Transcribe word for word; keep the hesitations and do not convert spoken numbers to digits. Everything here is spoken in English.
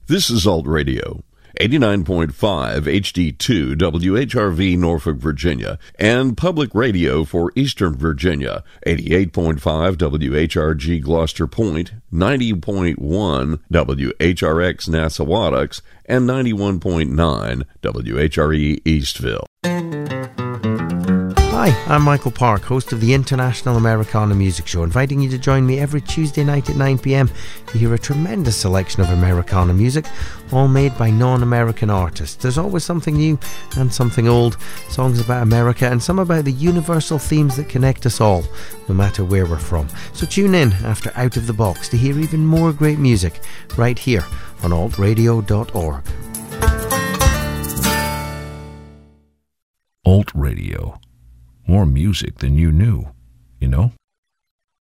This is Alt Radio, eighty-nine point five H D two W H R V Norfolk, Virginia, and Public Radio for Eastern Virginia, eighty-eight point five W H R G Gloucester Point, ninety point one W H R X Nassawadox, and ninety-one point nine W H R E Eastville. Hi, I'm Michael Park, host of the International Americana Music Show, inviting you to join me every Tuesday night at nine p.m. to hear a tremendous selection of Americana music, all made by non-American artists. There's always something new and something old, songs about America and some about the universal themes that connect us all, no matter where we're from. So tune in after Out of the Box to hear even more great music right here on alt radio dot org. Alt Radio. More music than you knew, you know?